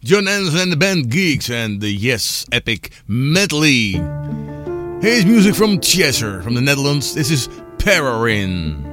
John Anderson and the band Geeks and the Yes Epic Medley. Here's music from Cheshire, from the Netherlands. This is Pararin.